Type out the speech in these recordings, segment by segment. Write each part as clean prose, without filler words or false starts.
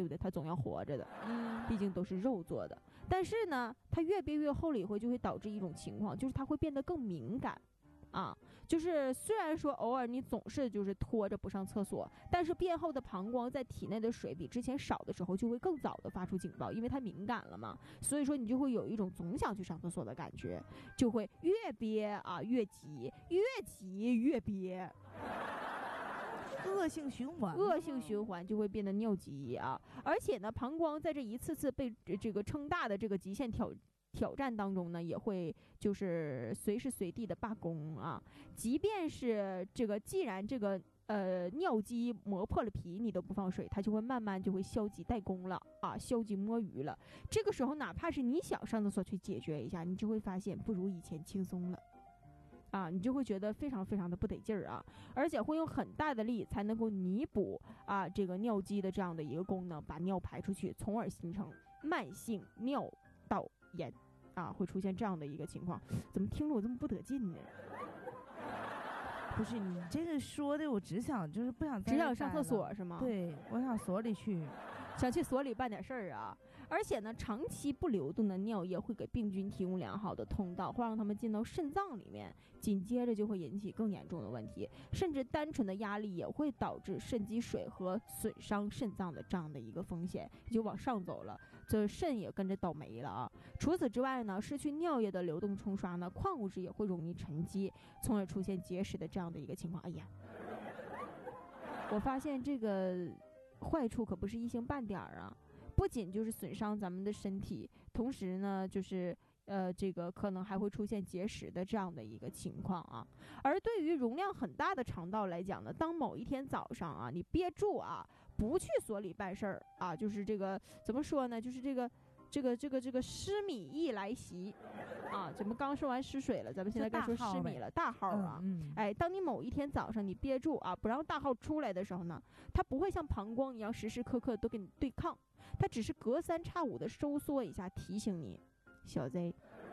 对不对？它总要活着的，毕竟都是肉做的。但是呢，它越憋越厚了以后，就会导致一种情况，就是它会变得更敏感。就是虽然说偶尔你总是就是拖着不上厕所，但是变厚的膀胱在体内的水比之前少的时候，就会更早的发出警报，因为它敏感了嘛，所以说你就会有一种总想去上厕所的感觉，就会越憋越急，越急越憋， 恶性循环就会变得尿急啊！而且呢，膀胱在这一次次被这个撑大的这个极限挑战当中呢，也会就是随时随地的罢工啊。即便是这个，既然这个尿基磨破了皮，你都不放水，它就会慢慢就会消极怠工了啊，消极摸鱼了。这个时候，哪怕是你想上厕所去解决一下，你就会发现不如以前轻松了。你就会觉得非常非常的不得劲儿啊，而且会用很大的力才能够弥补这个尿基的这样的一个功能，把尿排出去，从而形成慢性尿道炎会出现这样的一个情况。怎么听着我这么不得劲呢？ 不是你这个说的，我只想就是不想只想上厕所是吗？ 对，我想所里去。 想去所里办点事儿啊。而且呢，长期不流动的尿液会给病菌提供良好的通道，会让他们进到肾脏里面，紧接着就会引起更严重的问题，甚至单纯的压力也会导致肾积水和损伤肾脏的这样的一个风险，就往上走了，这肾也跟着倒霉了啊。除此之外呢，失去尿液的流动冲刷呢，矿物质也会容易沉积，从而出现结石的这样的一个情况。哎呀，我发现这个坏处可不是一星半点儿啊，不仅就是损伤咱们的身体，同时呢，就是这个可能还会出现结石的这样的一个情况啊。而对于容量很大的肠道来讲呢，当某一天早上你憋住不去所里办事儿就是这个怎么说呢？就是这个失米一来袭咱们刚说完失水了，咱们现在该说失米了，大号当你某一天早上你憋住不让大号出来的时候呢，它不会像膀胱一样时时刻刻都跟你对抗，它只是隔三差五的收缩一下，提醒你，小贼，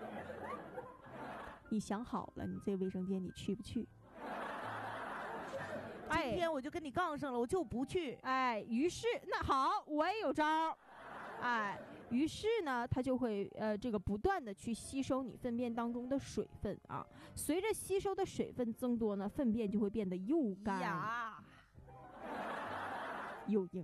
你想好了，你这卫生间你去不去？ 今天我就跟你杠上了，我就不去。 于是那好，我也有招。于是呢，它就会这个不断的去吸收你粪便当中的水分随着吸收的水分增多呢，粪便就会变得又干又硬。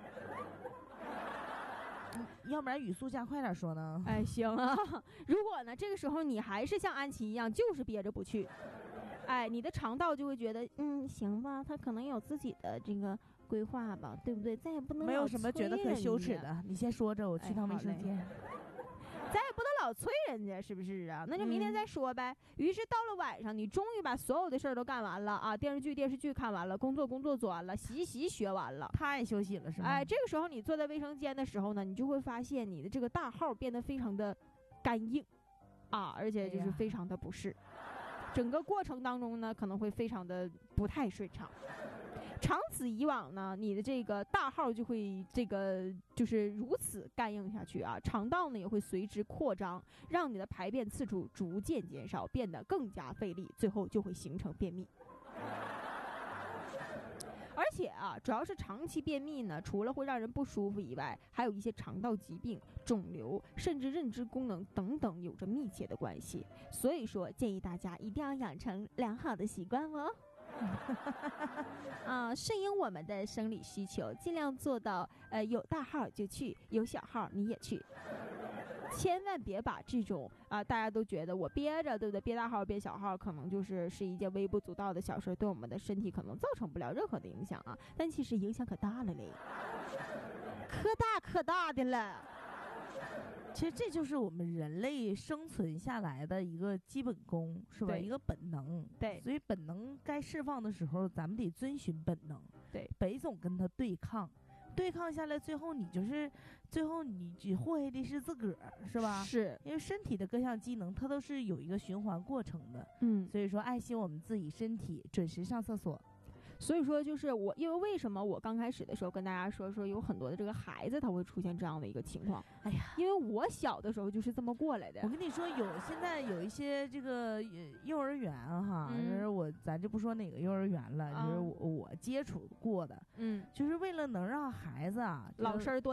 要不然语速加快点说呢？ 行啊。如果呢这个时候你还是像安琪一样，就是憋着不去，你的肠道就会觉得行吧，他可能有自己的这个规划吧，对不对？咱也不能没有什么觉得可羞耻的，你先说着，我去趟卫生间。 咱也不能老催人家，是不是啊？那就明天再说呗。于是到了晚上，你终于把所有的事儿都干完了电视剧看完了，工作做完了，习学完了， 他也休息了是吗？ 这个时候你坐在卫生间的时候呢，你就会发现你的这个大号变得非常的干硬而且就是非常的不适。整个过程当中呢，可能会非常的不太顺畅。长此以往呢，你的这个大号就会就是如此干硬下去肠道呢也会随之扩张，让你的排便次数逐渐减少，变得更加费力，最后就会形成便秘。而且主要是长期便秘呢，除了会让人不舒服以外，还有一些肠道疾病、肿瘤，甚至认知功能等等有着密切的关系。所以说，建议大家一定要养成良好的习惯哦。顺应我们的生理需求，尽量做到有大号就去，有小号你也去。千万别把这种大家都觉得我憋着，对不对？憋大号憋小号可能是一件微不足道的小事，对我们的身体可能造成不了任何的影响但其实影响可大了嘞，可大的了。 其实这就是我们人类生存下来的一个基本功，是吧？一个本能。 对， 所以本能该释放的时候，咱们得遵循本能。 对， 别总跟他对抗下来，最后你只祸害的是自个儿，是吧？ 是， 因为身体的各项机能它都是有一个循环过程的。所以说爱惜我们自己身体，准时上厕所。 所以说就是因为为什么我刚开始的时候跟大家说有很多的这个孩子他会出现这样的一个情况，因为我小的时候就是这么过来的。 我跟你说，现在有一些这个幼儿园就是咱就不说哪个幼儿园了，就是我接触过的，就是为了能让孩子老师多